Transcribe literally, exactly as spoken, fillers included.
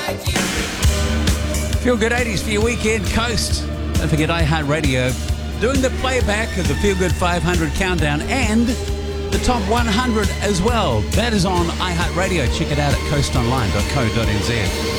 Feel Good eighties for your weekend coast. Don't forget iHeartRadio doing the playback of the Feel Good five hundred countdown and the top one hundred as well. That is on iHeartRadio. Check it out at coast online dot co dot n z.